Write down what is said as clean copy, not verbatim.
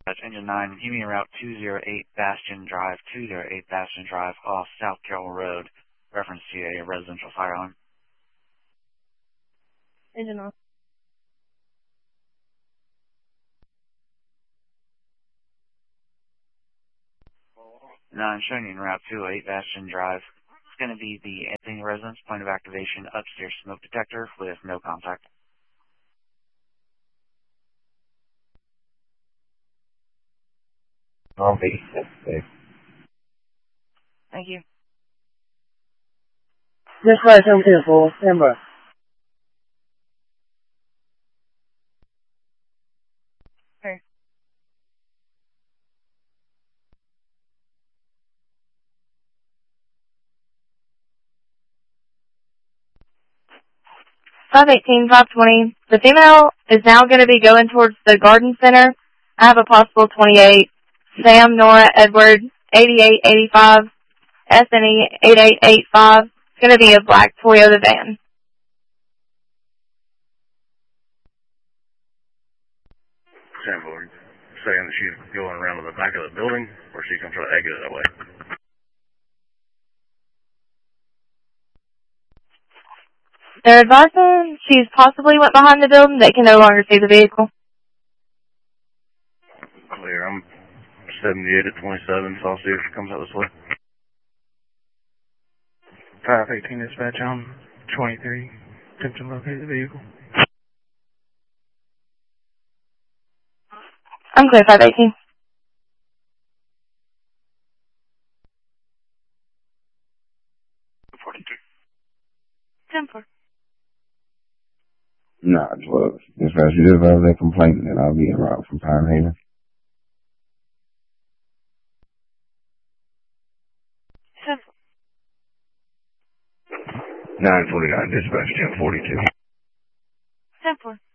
That's Engine 9, give me route 208 Bastion Drive, 208 Bastion Drive off South Carroll Road, reference to a residential fire alarm. Engine off. 9, showing you in route 208 Bastion Drive. It's going to be the Anthony residence, point of activation, upstairs smoke detector with no contact. Copy. Safe. Thank you. Dispatch, I'm 10-4. Stand by. Okay. $518, $520. The female is now going to be going towards the garden center. I have a possible 28. Sam, Nora, Edward, 8885, SNE 8885. It's going to be a black Toyota van. Sam Ford saying that she's going around to the back of the building, or she's going to try to exit that way. They're advising she's possibly went behind the building. They can no longer see the vehicle. Clear. I'm 78 at 27, so I'll see if she comes out this way. 518 dispatch, I'm 23. Attempt to locate the vehicle. I'm clear, 518. 10-4. Nah, 12. Dispatch, you just have that complaint, and I'll be en route from Pine Haven. 949, dispatch, 1042. 10-4.